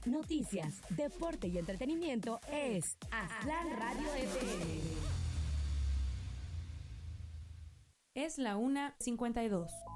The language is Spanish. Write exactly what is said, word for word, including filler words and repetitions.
noticias, deporte y entretenimiento es Aztlán Radio F M. Es la una cincuenta y dos.